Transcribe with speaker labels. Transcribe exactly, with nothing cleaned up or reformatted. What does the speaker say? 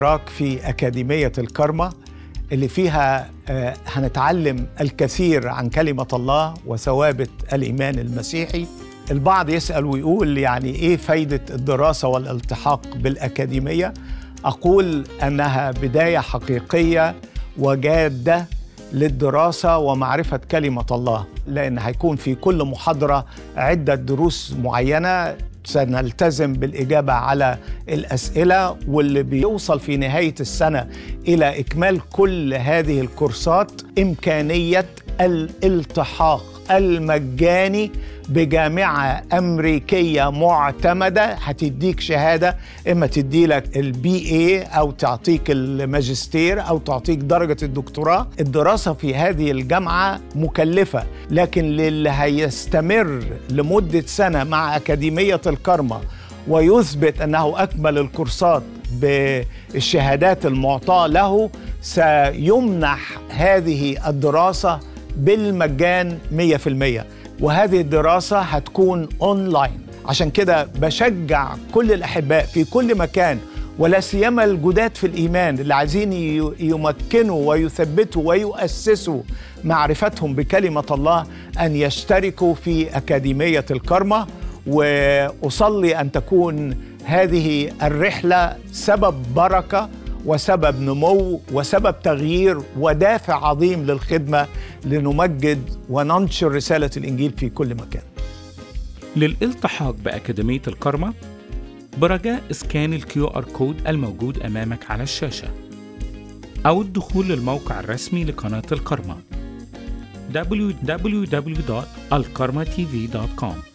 Speaker 1: اشتراك في أكاديمية الكارما اللي فيها آه، هنتعلم الكثير عن كلمة الله وثوابت الإيمان المسيحي. البعض يسأل ويقول يعني إيه فايدة الدراسة والالتحاق بالأكاديمية؟ أقول أنها بداية حقيقية وجادة للدراسة ومعرفة كلمة الله، لأن هيكون في كل محاضرة عدة دروس معينة سنلتزم بالإجابة على الأسئلة، واللي بيوصل في نهاية السنة إلى إكمال كل هذه الكورسات إمكانية الالتحاق المجاني بجامعة أمريكية معتمدة هتديك شهادة، إما تدي لك البي اي أو تعطيك الماجستير أو تعطيك درجة الدكتوراه. الدراسة في هذه الجامعة مكلفة، لكن للي هيستمر لمدة سنة مع أكاديمية الكارما ويثبت أنه أكمل الكورسات بالشهادات المعطاة له سيمنح هذه الدراسة بالمجان مية في المية، وهذه الدراسة هتكون أونلاين. عشان كده بشجع كل الأحباء في كل مكان، ولا سيما الجداد في الإيمان اللي عايزين يمكنوا ويثبتوا ويؤسسوا معرفتهم بكلمة الله، أن يشتركوا في أكاديمية الكارما. وأصلي أن تكون هذه الرحلة سبب بركة وسبب نمو وسبب تغيير ودافع عظيم للخدمة لنمجد وننشر رسالة الإنجيل في كل مكان.
Speaker 2: للالتحاق بأكاديمية الكارما برجاء اسكان الكيو آر كود الموجود أمامك على الشاشة، أو الدخول للموقع الرسمي لقناة الكارما دبليو دبليو دبليو دوت الكارما تي في دوت كوم.